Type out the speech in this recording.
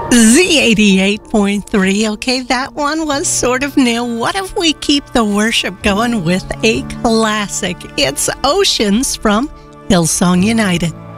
Z88.3. Okay, that one was sort of new. What if we keep the worship going with a classic? It's Oceans from Hillsong United.